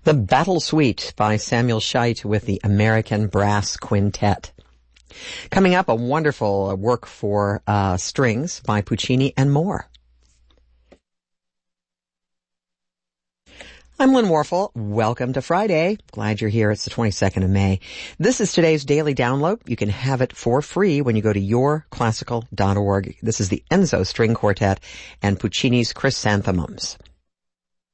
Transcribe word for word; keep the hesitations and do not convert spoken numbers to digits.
The Battle Suite by Samuel Scheidt with the American Brass Quintet. Coming up, a wonderful work for uh, strings by Puccini and more. I'm Lynn Warfel. Welcome to Friday. Glad you're here. It's the twenty-second of May. This is today's daily download. You can have it for free when you go to your classical dot org. This is the Enzo String Quartet and Puccini's Chrysanthemums.